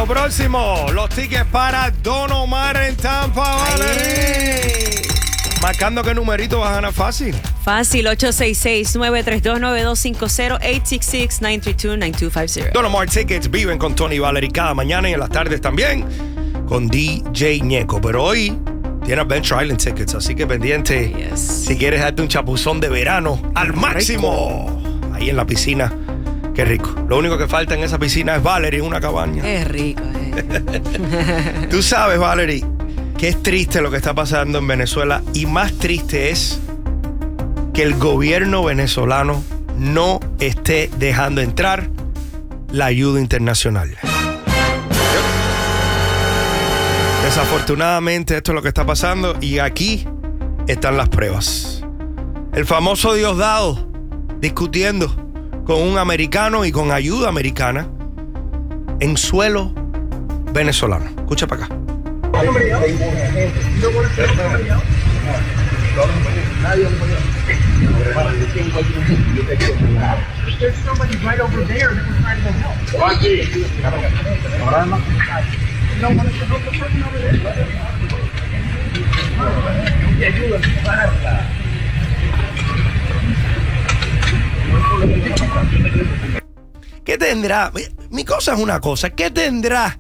Lo próximo, los tickets para Don Omar en Tampa, Valerie. Marcando qué numerito vas a ganar fácil. Fácil, 866-932-9250, 866-932-9250. Don Omar Tickets viven con Tony y Valerie cada mañana y en las tardes también con DJ Ñeco. Pero hoy tiene Adventure Island Tickets, así que pendiente. Yes. Si quieres darte un chapuzón de verano al máximo. Ahí en la piscina. Qué rico. Lo único que falta en esa piscina es Valerie en una cabaña. Es rico, Tú sabes, Valerie, que es triste lo que está pasando en Venezuela y más triste es que el gobierno venezolano no esté dejando entrar la ayuda internacional. Desafortunadamente esto es lo que está pasando y aquí están las pruebas. El famoso Diosdado discutiendo con un americano y con ayuda americana en suelo venezolano. Escucha para acá. There's somebody right over there that was trying to help. No one to help the person over there. ¿Qué tendrá? Mi cosa es una cosa. ¿Qué tendrá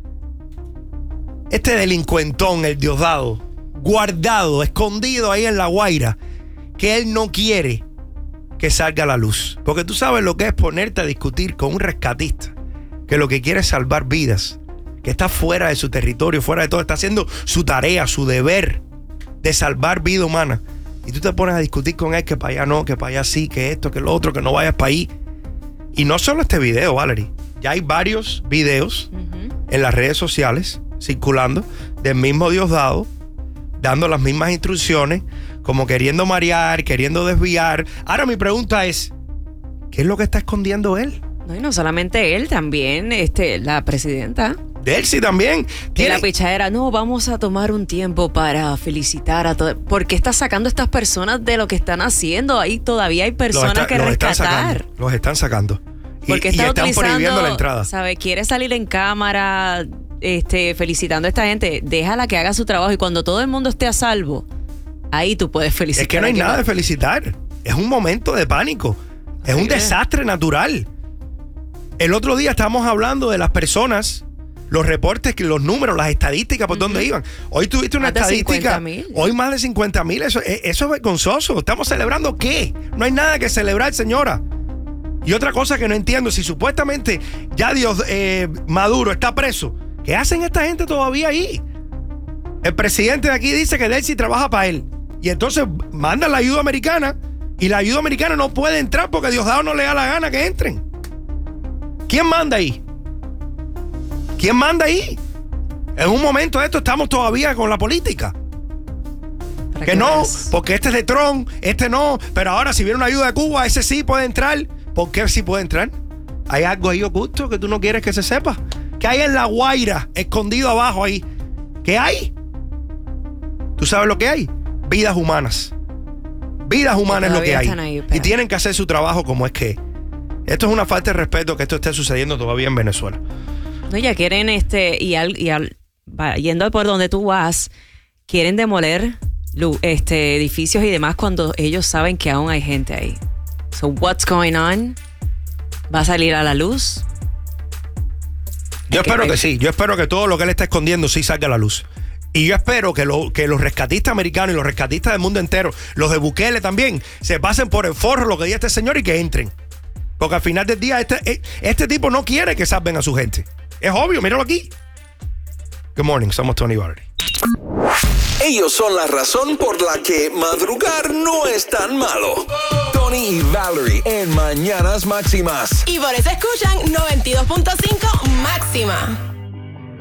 este delincuentón, el Diosdado, guardado, escondido ahí en La Guaira, que él no quiere que salga a la luz? Porque tú sabes lo que es ponerte a discutir con un rescatista que lo que quiere es salvar vidas, que está fuera de su territorio, fuera de todo, está haciendo su tarea, su deber de salvar vida humana. Y tú te pones a discutir con él que para allá no, que para allá sí, que esto, que lo otro, que no vayas para ahí. Y no solo este video, Valerie. Ya hay varios videos en las redes sociales circulando del mismo Diosdado, dando las mismas instrucciones, como queriendo marear, queriendo desviar. Ahora mi pregunta es, ¿qué es lo que está escondiendo él? No, y no solamente él, también la presidenta. Delcy también. Que la pichadera, no, vamos a tomar un tiempo para felicitar a todos. ¿Por qué estás sacando a estas personas de lo que están haciendo? Ahí todavía hay personas que rescatar. Los están sacando. Porque y están prohibiendo la entrada. ¿Sabe? Quiere salir en cámara felicitando a esta gente. Déjala que haga su trabajo y cuando todo el mundo esté a salvo, ahí tú puedes felicitar. Es que no hay nada de felicitar. Es un momento de pánico. Es un desastre natural. El otro día estábamos hablando de las personas, los reportes, los números, las estadísticas, por dónde iban. Hoy tuviste una estadística. Hoy más de 50,000. Eso es vergonzoso. ¿Estamos celebrando qué? No hay nada que celebrar, señora. Y otra cosa que no entiendo, si supuestamente ya Maduro está preso, ¿qué hacen esta gente todavía ahí? El presidente de aquí dice que Delcy trabaja para él. Y entonces mandan la ayuda americana y la ayuda americana no puede entrar porque Diosdado no le da la gana que entren. ¿Quién manda ahí? ¿Quién manda ahí? En un momento de esto estamos todavía con la política. Que no, porque este es de Trump, este no, pero ahora si viene una ayuda de Cuba, ese sí puede entrar. ¿Por qué sí puede entrar? ¿Hay algo ahí oculto que tú no quieres que se sepa? ¿Qué hay en La Guaira, escondido abajo ahí? ¿Qué hay? ¿Tú sabes lo que hay? Vidas humanas. Vidas humanas es lo que hay. Ahí, y tienen que hacer su trabajo como es que. Esto es una falta de respeto que esto esté sucediendo todavía en Venezuela. No, ya quieren, yendo por donde tú vas, quieren demoler edificios y demás cuando ellos saben que aún hay gente ahí. So, what's going on? ¿Va a salir a la luz? Yo espero que sí. Yo espero que todo lo que él está escondiendo sí salga a la luz. Y yo espero que los rescatistas americanos y los rescatistas del mundo entero, los de Bukele también, se pasen por el forro lo que diga este señor y que entren. Porque al final del día este tipo no quiere que salven a su gente. Es obvio, míralo aquí. Good morning, somos Tony y Valerie. Ellos son la razón por la que madrugar no es tan malo. Tony y Valerie en Mañanas Máximas. Y por eso escuchan 92.5 Máxima.